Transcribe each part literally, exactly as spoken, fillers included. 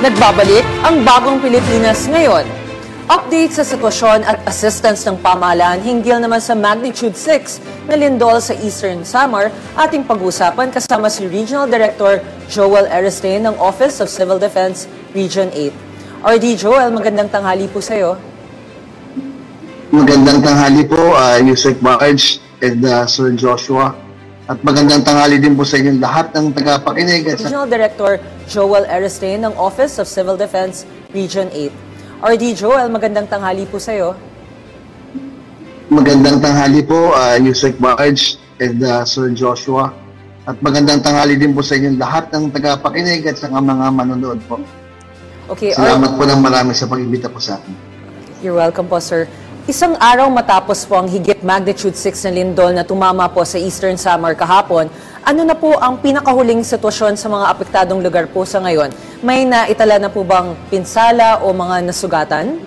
Nagbabalik ang bagong Pilipinas ngayon. Update sa sitwasyon at assistance ng pamahalaan hinggil naman sa magnitude six na lindol sa Eastern Samar, ating pag-usapan kasama si Regional Director Joel Aristain ng Office of Civil Defense Region eight. R D Joel, magandang tanghali po sa iyo. Magandang tanghali po, uh, Yusek Marge and uh, Sir Joshua. At magandang tanghali din po sa inyong lahat ng tagapakinig. Regional Director Joel Aristain ng Office of Civil Defense Region eight. R D Joel, magandang tanghali po sa iyo. Magandang tanghali po, uh, Yusek Marge and uh, Sir Joshua. At magandang tanghali din po sa inyong lahat ng tagapakinig at sa mga manonood po. Okay, Salamat R- po ng marami sa pag-imbita po sa akin. You're welcome po, sir. Isang araw matapos po ang higit magnitude six na lindol na tumama po sa Eastern Samar kahapon, ano na po ang pinakahuling sitwasyon sa mga apektadong lugar po sa ngayon? May naitala na po bang pinsala o mga nasugatan?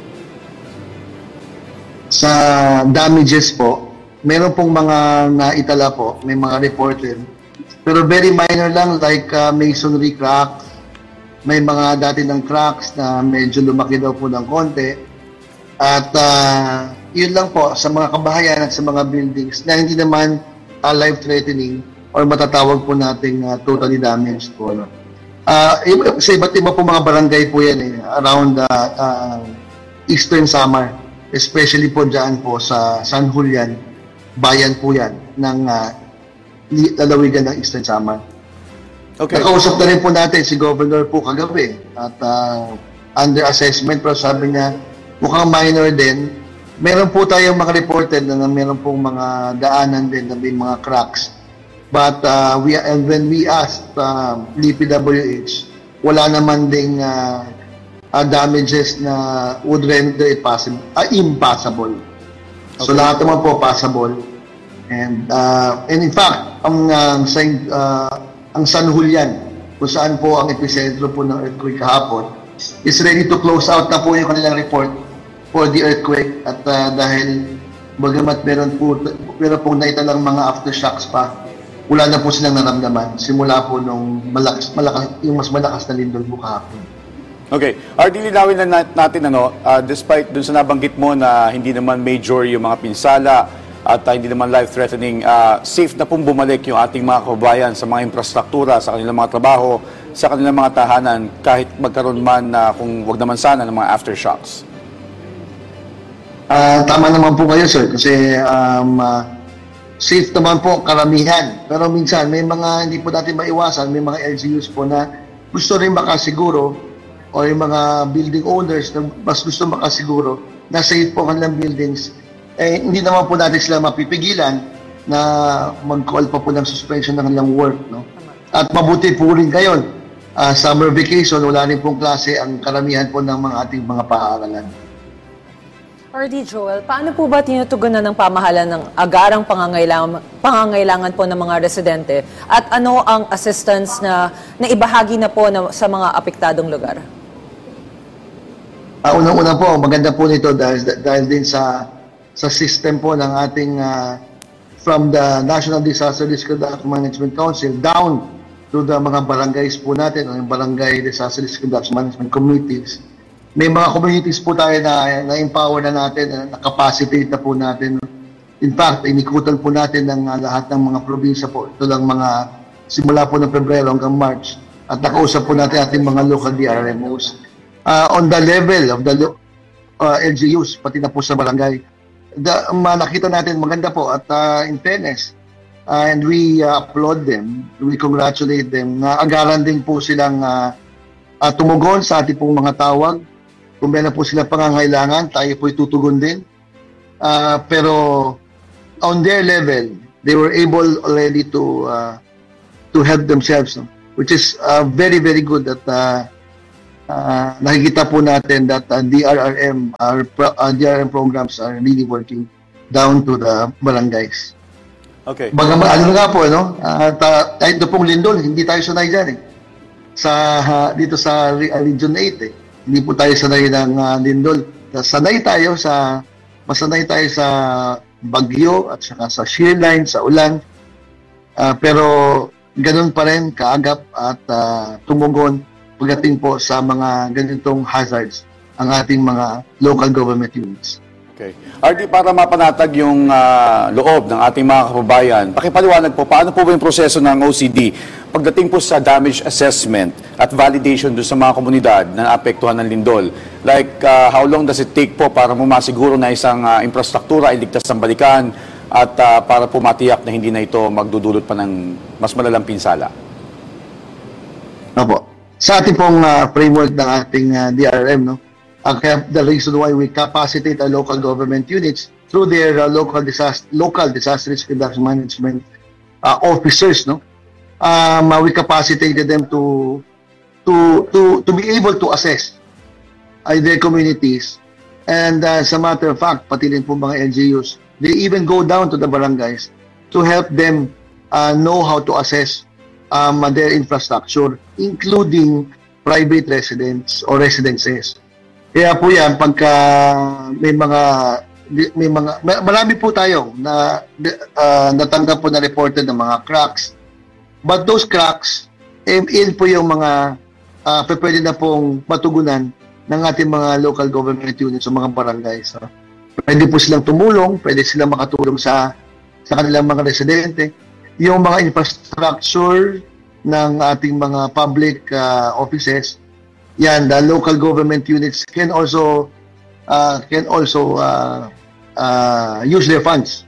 Sa damages po, meron pong mga naitala po, may mga reported. Pero very minor lang, like uh, masonry cracks, may mga dati ng cracks na medyo lumaki daw po ng konti. At uh, yun lang po sa mga kabahayan at sa mga buildings na hindi naman uh, life-threatening or matatawag po nating uh, totally damaged po. No? Uh, sa iba't iba po mga barangay po yan eh, around uh, uh, Eastern Samar, especially po dyan po sa San Julian, bayan po yan ng uh, lalawigan ng Eastern Samar. Okay. Nakausap na rin po natin si Governor po kagabi at uh, under assessment pero sabi niya mukhang minor din. Meron po tayong mga reported na meron pong mga daanan din na may mga cracks. But uh, we and when we asked uh, D P W H, wala naman ding uh, uh, damages na would render it possible, uh, impossible. Okay. So lahat naman po possible. And uh, and in fact, ang uh, uh, ang San Julian, kung saan po ang epicentro po ng earthquake kahapon, is ready to close out na po yung kanilang report for the earthquake at uh, dahil bagamat meron po meron pong naitalang mga aftershocks pa, wala na po silang naramdaman simula po nung malakas, malakas yung mas malakas na lindol po kahapon. Okay. R D, linawin na natin ano, uh, despite dun sa nabanggit mo na hindi naman major yung mga pinsala at uh, hindi naman life-threatening, uh, safe na pong bumalik yung ating mga kababayan sa mga infrastruktura, sa kanilang mga trabaho, sa kanilang mga tahanan kahit magkaroon man na uh, kung wag naman sana ng mga aftershocks. Uh, tama naman po kayo, sir, kasi um, uh, safe naman po karamihan. Pero minsan, may mga hindi po natin maiwasan, may mga L G Us po na gusto rin makasiguro o yung mga building owners na mas gusto makasiguro na safe po kanilang buildings. Eh, hindi naman po natin sila mapipigilan na mag-call pa po ng suspension ng kanilang work. No? At mabuti po rin ngayon, uh, summer vacation, wala rin pong klase ang karamihan po ng mga ating mga paaralan. R D Joel, paano po ba tinutugunan ng pamahalaan ng agarang pangangailangan, pangangailangan po ng mga residente? At ano ang assistance na naibahagi na po na, sa mga apektadong lugar? Uh, Unang-una po, maganda po nito dahil, dahil din sa sa system po ng ating uh, from the National Disaster Risk Reduction Management Council down to the mga barangays po natin, o yung Barangay Disaster Risk Reduction Management Committees. May mga communities po tayo na na-empower na natin, na capacitate na po natin. In fact, inikutan po natin ng uh, lahat ng mga probinsya po. Ito lang mga simula po ng Pebrero hanggang March. At nakausap po natin ating mga local D R M Os. Uh, on the level of the uh, L G Us, pati na po sa barangay. The, um, nakita natin maganda po at uh, in fairness, uh, and we uh, applaud them, we congratulate them na agaran din po silang uh, uh, tumugon sa ating pong mga tawag. Kung meron po sila pangangailangan, tayo po itutugon din. Uh, pero on their level, they were able already to uh, to help themselves, no? Which is uh, very, very good that uh, uh, nakikita po natin that uh, D R R M, our uh, D R R M programs are really working down to the barangays. Okay. Bagaman, ano nga po, no? Uh, ta, kahit ito pong lindol, hindi tayo sanay dyan eh. Sa, uh, dito sa uh, Region eight eh. Hindi po tayo sanay ng uh, lindol. Sanay tayo sa, masanay tayo sa bagyo at saka sa shear line, sa ulan. Uh, pero ganun pa rin kaagap at uh, tumugon pagdating po sa mga ganitong hazards ang ating mga local government units. Okay. R D, para mapanatag yung uh, loob ng ating mga kababayan, pakipaliwanag po, paano po ba yung proseso ng O C D pagdating po sa damage assessment at validation doon sa mga komunidad na naapektuhan ng lindol? Like, uh, how long does it take po para mo masiguro na isang uh, infrastruktura ay ligtas ng balikan at uh, para po matiyak na hindi na ito magdudulot pa ng mas malalang pinsala? Opo. Sa ating pong uh, framework ng ating uh, D R M, no? Uh, kaya the reason why we capacitate our local government units through their uh, local disaster local disaster risk reduction management uh, officers, no? Um, uh, we capacitated them to to to to be able to assess uh, their communities, and uh, as a matter of fact, pati rin po mga L G Us, they even go down to the barangays to help them uh, know how to assess um, their infrastructure, including private residents or residences. Kaya po yan, pagka may mga, may mga, marami po tayo na uh, natanggap po na reported ng mga cracks. But those cracks, eh, yun po yung mga uh, pwede na pong matugunan ng ating mga local government units o mga barangays. So, pwede po silang tumulong, pwede silang makatulong sa, sa kanilang mga residente. Yung mga infrastructure ng ating mga public uh, offices, yan, the local government units can also uh, can also uh, uh, use their funds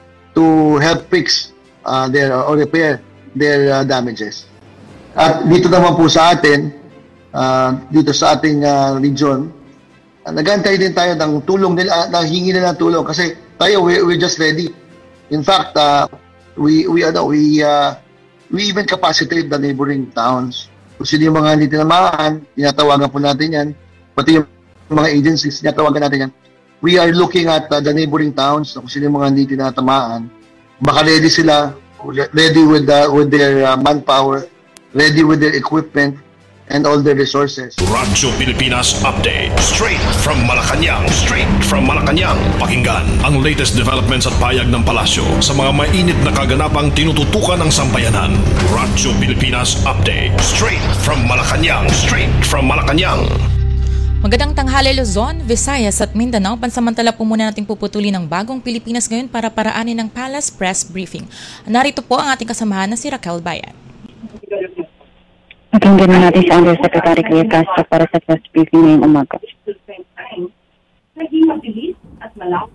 to help fix uh, their or repair their uh, damages. At dito naman po sa atin, uh, dito sa ating uh, region, uh, nagantay din tayo ng tulong nila, uh, hingi nila ng tulong kasi tayo we, we're just ready. In fact, uh, we we ano, we uh, we even capacitate the neighboring towns. Kung sino yung mga hindi tinamaan, tinatawagan po natin yan. Pati yung mga agencies, tinatawagan natin yan. We are looking at uh, the neighboring towns, kung sino yung mga hindi tinatamaan. Baka ready sila, ready with, the, with their uh, manpower, ready with their equipment, and all their resources. Radyo Pilipinas Update. Straight from Malacanang. Straight from Malacanang. Pakinggan ang latest developments at payag ng palasyo sa mga mainit na kaganapang tinututukan ng sambayanan. Radyo Pilipinas Update. Straight from Malacanang. Straight from Malacanang. Magandang tanghali Luzon, Visayas at Mindanao. Pansamantala po muna natin puputulin ng bagong Pilipinas ngayon para paraanin ng Palace Press Briefing. Narito po ang ating kasamahan na si Raquel Bayan. Pakinggan na natin si Undersecretary Clea Castro para sa press briefing ngayong umaga. Naging mabilis at malawak.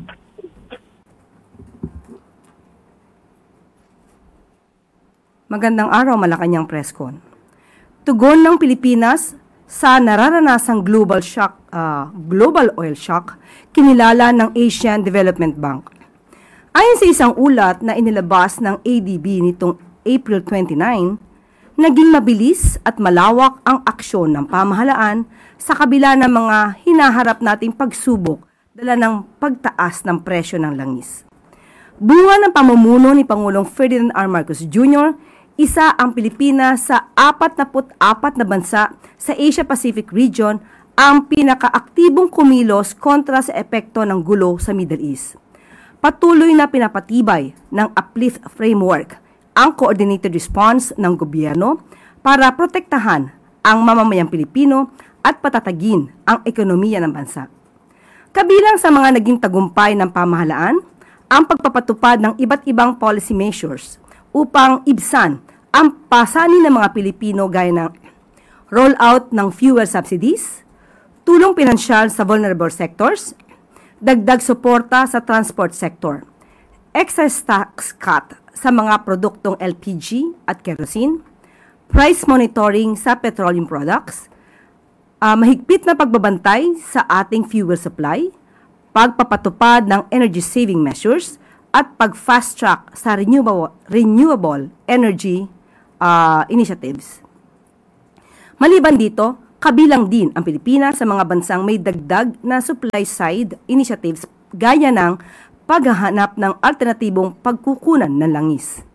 Magandang araw, Malacanang Presscon. Tugon ng Pilipinas sa nararanasang global shock, uh, global oil shock, kinilala ng Asian Development Bank. Ayon sa isang ulat na inilabas ng A D B nitong April twenty-nine, naging mabilis at malawak ang aksyon ng pamahalaan sa kabila ng mga hinaharap nating pagsubok dala ng pagtaas ng presyo ng langis. Bunga ng pamumuno ni Pangulong Ferdinand R. Marcos Junior, isa ang Pilipinas sa apat na apat na bansa sa Asia-Pacific region ang pinakaaktibong kumilos kontra sa epekto ng gulo sa Middle East. Patuloy na pinapatibay ng Uplift Framework ang coordinated response ng gobyerno para protektahan ang mamamayang Pilipino at patatagin ang ekonomiya ng bansa. Kabilang sa mga naging tagumpay ng pamahalaan, ang pagpapatupad ng iba't ibang policy measures upang ibsan ang pasanin ng mga Pilipino gaya ng rollout ng fuel subsidies, tulong pinansyal sa vulnerable sectors, dagdag suporta sa transport sector, excise tax cut sa mga produktong L P G at kerosene, price monitoring sa petroleum products, uh, mahigpit na pagbabantay sa ating fuel supply, pagpapatupad ng energy saving measures, at pag-fast track sa renewable, renewable energy uh, initiatives. Maliban dito, kabilang din ang Pilipinas sa mga bansang may dagdag na supply side initiatives gaya ng paghahanap ng alternatibong pagkukunan ng langis.